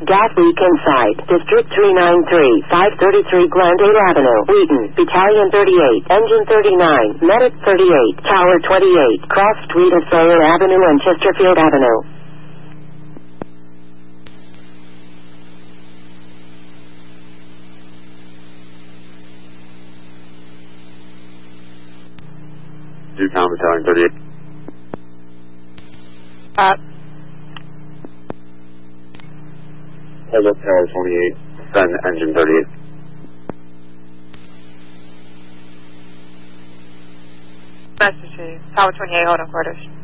gas leak inside. District 393, 533 Glendale Avenue, Wheaton, Battalion 38, Engine 39, Medic 38, Tower 28, Cross Street of Sawyer Avenue and Chesterfield Avenue. Newtown Battalion 38. Hold up Tower 28, send Engine 38. Message to Tower 28, hold on quarters.